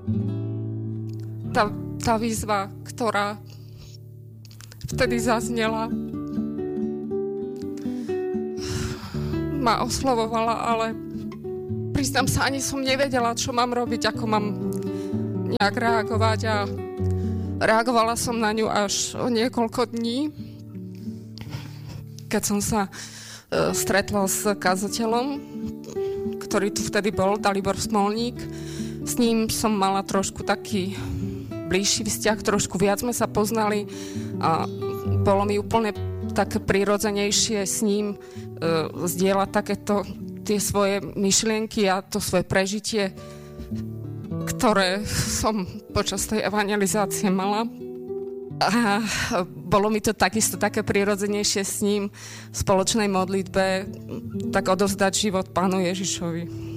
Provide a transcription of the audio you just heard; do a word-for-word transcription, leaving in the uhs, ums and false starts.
tá, tá výzva, ktorá vtedy zaznela, ma oslovovala, ale priznám sa, ani som nevedela, čo mám robiť, ako mám nejak reagovať a reagovala som na ňu až o niekoľko dní, keď som sa uh, stretla s kazateľom, ktorý tu vtedy bol, Dalibor Smolník. S ním som mala trošku taký bližší vzťah, trošku viac sme sa poznali a bolo mi úplne také prirodzenejšie s ním uh, zdieľať takéto tie svoje myšlienky a to svoje prežitie, ktoré som počas tej evangelizácie mala. A bolo mi to takisto také prirodzenejšie s ním v spoločnej modlitbe tak odovzdať život Pánu Ježišovi.